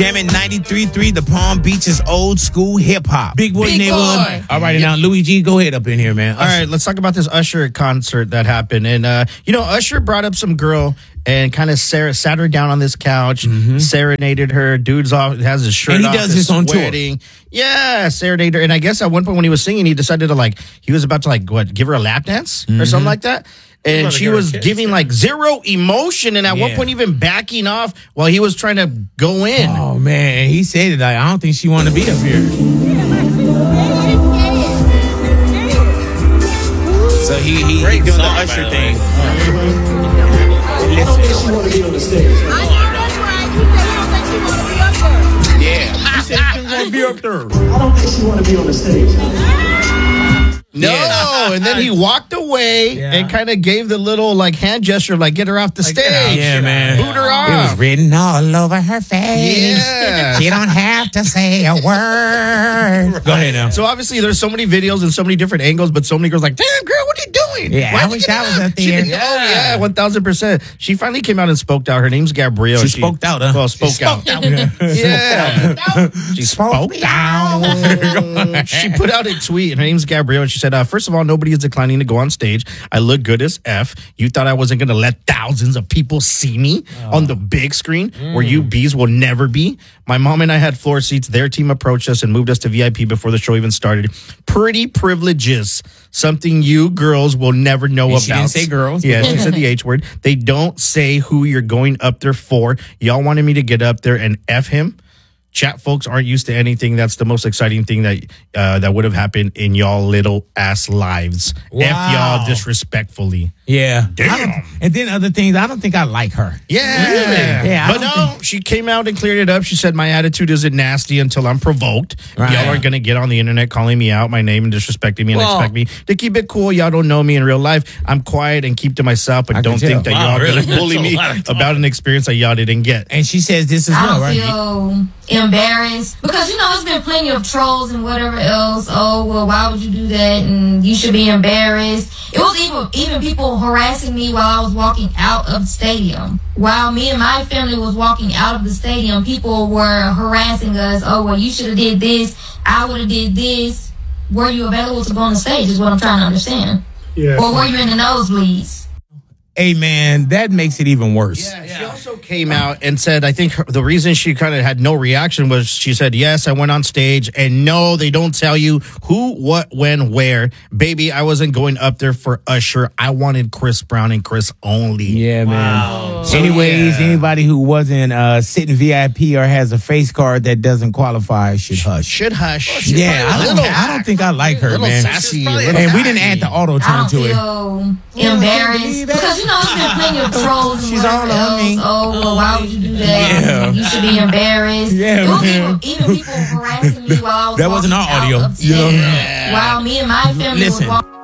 Jamming 93.3, the Palm Beach's old school hip hop. Big Boy Neighborhood. All right, now, Louis G, go ahead up in here, man. All right, let's talk about this Usher concert that happened. And, Usher brought up some girl and kind of sat her down on this couch, serenaded her. Dude's off, has his shirt and he off. does this on tour. Yeah, serenaded her. And I guess at one point when he was singing, he decided to, he was about to, give her a lap dance or something like that. And she was giving zero emotion, and at one point even backing off while he was trying to go in. Oh man, he said it. I don't think she wanted to be up here. So he doing the Usher thing. She want to be on the stage. I know that's right. He said he don't think she want to be up there. Yeah, he said she didn't want to be up there. I don't think she want to be on the stage. No, and then he walked away and kind of gave the little hand gesture, get her off the stage. Yeah, man. Boot her off. It was written all over her face. Yeah. She don't have to say a word. Go ahead now. So obviously there's so many videos and so many different angles, but so many girls damn girl, what are you doing? Yeah, I wish I was up there. 1000%. She finally came out and spoke out. Her name's Gabrielle. She spoke out, huh? Well, spoke out. Yeah. She spoke out. She put out a tweet. Her name's Gabrielle, and she said, first of all, nobody is declining to go on stage. I look good as F. You thought I wasn't going to let thousands of people see me on the big screen where you bees will never be. My mom and I had floor seats. Their team approached us and moved us to VIP before the show even started. Pretty privileges. Something you girls will never know about. She didn't say girls. Yeah, she said the H word. They don't say who you're going up there for. Y'all wanted me to get up there and F him. Chat folks aren't used to anything. That's the most exciting thing that would have happened in y'all little ass lives. Wow. F y'all disrespectfully. Yeah. Damn. And then other things, I don't think I like her. Yeah. Really? Yeah. But no, she came out and cleared it up. She said, my attitude isn't nasty until I'm provoked. Right. Y'all are going to get on the internet calling me out, my name, and disrespecting me and expect me to keep it cool. Y'all don't know me in real life. I'm quiet and keep to myself, but don't think that y'all are going to bully me about an experience that y'all didn't get. And she says this as well, right? I don't feel embarrassed because, there's been plenty of trolls and whatever else. Oh, well, why would you do that? And you should be embarrassed. It was even people harassing me while I was walking out of the stadium. While me and my family was walking out of the stadium, people were harassing us. Oh, well, you should have did this. I would have did this. Were you available to go on the stage is what I'm trying to understand. Yeah. Or were you in the nosebleeds? Hey, man, that makes it even worse. Yeah, she also came out and said, I think the reason she kind of had no reaction was she said, yes, I went on stage, and no, they don't tell you who, what, when, where. Baby, I wasn't going up there for Usher. I wanted Chris Brown and Chris only. Yeah, man. So, anyways, anybody who wasn't sitting VIP or has a face card that doesn't qualify should hush. Should hush. Yeah, I don't think I like her, man. Sassy. And we didn't add the auto I tune don't to it. feel embarrassed because there's been plenty of trolls and She's whatever all on else. me. Oh, well, why would you do that? Yeah. You should be embarrassed. Yeah, it was man. even people harassing me while I was That wasn't walking our out audio. of the stadium. While me and my family Listen. was walking.